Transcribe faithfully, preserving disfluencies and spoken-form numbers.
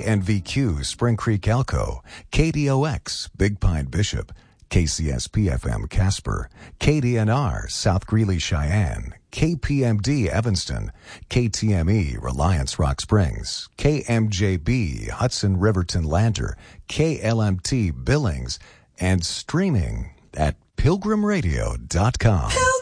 N V Q Spring Creek Elko, K D O X Big Pine Bishop, K C S P F M Casper, K D N R South Greeley Cheyenne, K P M D Evanston, K T M E Reliance Rock Springs, K M J B Hudson Riverton Lander, K L M T Billings, and streaming at pilgrim radio dot com.